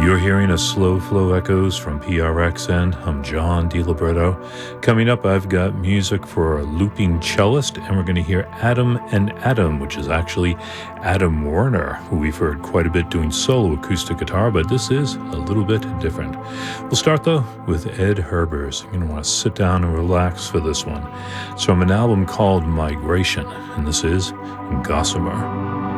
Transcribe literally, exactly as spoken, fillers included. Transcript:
You're hearing a Slow Flow Echoes from P R X N. I'm John DiLibretto. Coming up, I've got music for a looping cellist, and we're going to hear Adam and Adam, which is actually Adam Werner, who we've heard quite a bit doing solo acoustic guitar, but this is a little bit different. We'll start, though, with Ed Herbers. You're going to want to sit down and relax for this one. It's from an album called Migration, and this is Gossamer.